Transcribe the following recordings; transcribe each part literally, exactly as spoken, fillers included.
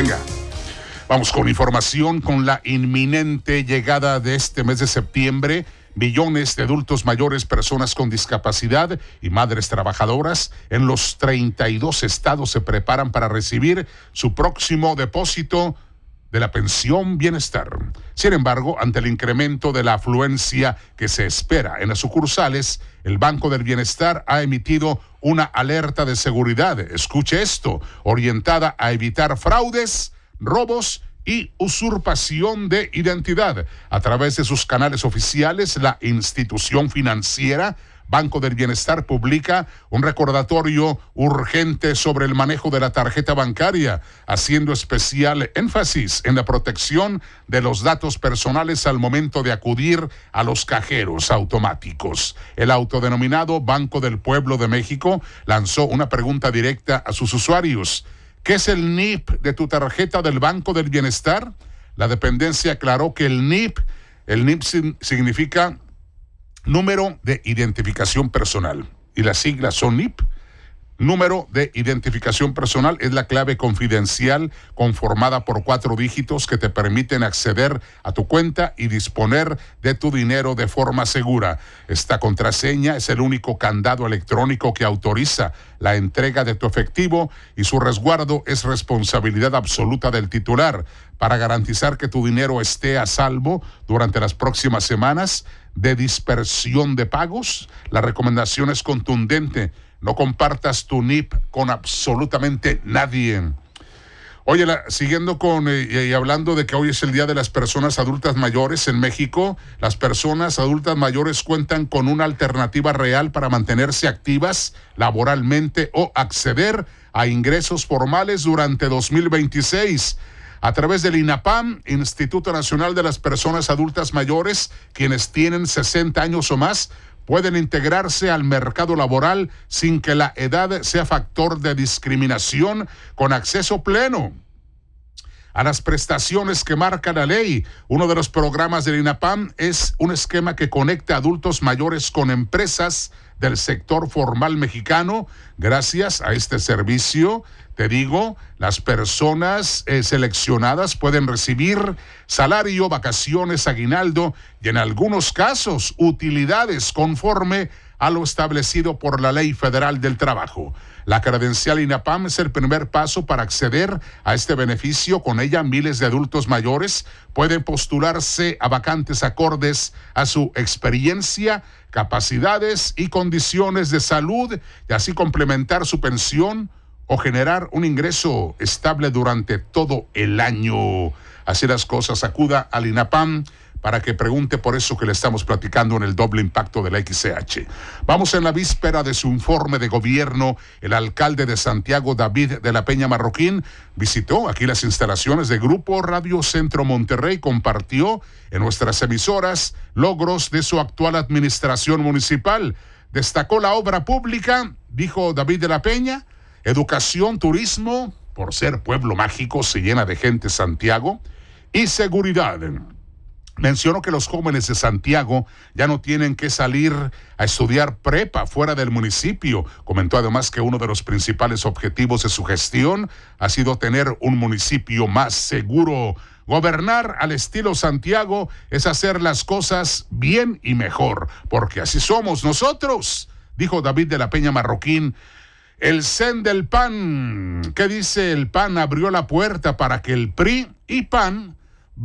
Venga. Vamos con información. Con la inminente llegada de este mes de septiembre, millones de adultos mayores, personas con discapacidad y madres trabajadoras en los treinta y dos estados se preparan para recibir su próximo depósito de la pensión bienestar. Sin embargo, ante el incremento de la afluencia que se espera en las sucursales, el Banco del Bienestar ha emitido una alerta de seguridad, escuche esto, orientada a evitar fraudes, robos y usurpación de identidad. A través de sus canales oficiales, la institución financiera Banco del Bienestar publica un recordatorio urgente sobre el manejo de la tarjeta bancaria, haciendo especial énfasis en la protección de los datos personales al momento de acudir a los cajeros automáticos. El autodenominado Banco del Pueblo de México lanzó una pregunta directa a sus usuarios. ¿Qué es el N I P de tu tarjeta del Banco del Bienestar? La dependencia aclaró que el N I P, el N I P sin, significa número de identificación personal y las siglas son N I P. Número de identificación personal es la clave confidencial conformada por cuatro dígitos que te permiten acceder a tu cuenta y disponer de tu dinero de forma segura. Esta contraseña es el único candado electrónico que autoriza la entrega de tu efectivo y su resguardo es responsabilidad absoluta del titular. Para garantizar que tu dinero esté a salvo durante las próximas semanas de dispersión de pagos, la recomendación es contundente. No compartas tu N I P con absolutamente nadie. Oye, la, siguiendo con eh, y hablando de que hoy es el Día de las Personas Adultas Mayores en México, las personas adultas mayores cuentan con una alternativa real para mantenerse activas laboralmente o acceder a ingresos formales durante dos mil veintiséis. A través del INAPAM, Instituto Nacional de las Personas Adultas Mayores, quienes tienen sesenta años o más, pueden integrarse al mercado laboral sin que la edad sea factor de discriminación, con acceso pleno a las prestaciones que marca la ley. Uno de los programas del INAPAM es un esquema que conecta a adultos mayores con empresas del sector formal mexicano. Gracias a este servicio, te digo, las personas eh, seleccionadas pueden recibir salario, vacaciones, aguinaldo y en algunos casos utilidades conforme a lo establecido por la Ley Federal del Trabajo. La credencial INAPAM es el primer paso para acceder a este beneficio. Con ella, miles de adultos mayores pueden postularse a vacantes acordes a su experiencia, capacidades y condiciones de salud y así complementar su pensión o generar un ingreso estable durante todo el año. Así las cosas, acuda al INAPAM para que pregunte por eso que le estamos platicando en el doble impacto de la X C H. Vamos en la víspera de su informe de gobierno. El alcalde de Santiago, David de la Peña Marroquín, visitó aquí las instalaciones de Grupo Radio Centro Monterrey, compartió en nuestras emisoras logros de su actual administración municipal. Destacó la obra pública, dijo David de la Peña, educación, turismo, por ser pueblo mágico se llena de gente Santiago, y seguridad. Mencionó que los jóvenes de Santiago ya no tienen que salir a estudiar prepa fuera del municipio. Comentó además que uno de los principales objetivos de su gestión ha sido tener un municipio más seguro. Gobernar al estilo Santiago es hacer las cosas bien y mejor, porque así somos nosotros, dijo David de la Peña Marroquín. El C E N del P A N, ¿qué dice? El P A N abrió la puerta para que el P R I y P A N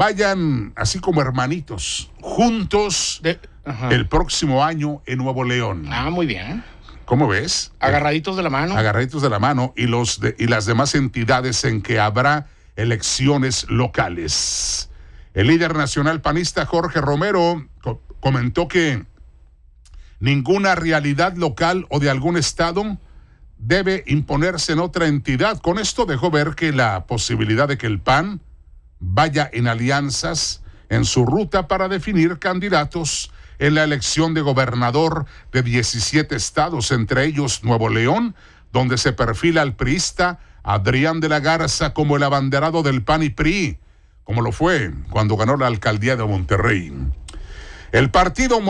vayan así como hermanitos, juntos de, el próximo año en Nuevo León. Ah, muy bien. ¿Cómo ves? Agarraditos de la mano. Agarraditos de la mano y, los de, y las demás entidades en que habrá elecciones locales. El líder nacional panista Jorge Romero co- comentó que ninguna realidad local o de algún estado debe imponerse en otra entidad. Con esto dejó ver que la posibilidad de que el P A N vaya en alianzas en su ruta para definir candidatos en la elección de gobernador de diecisiete estados, entre ellos Nuevo León, donde se perfila al priista Adrián de la Garza como el abanderado del P A N y P R I, como lo fue cuando ganó la alcaldía de Monterrey. El partido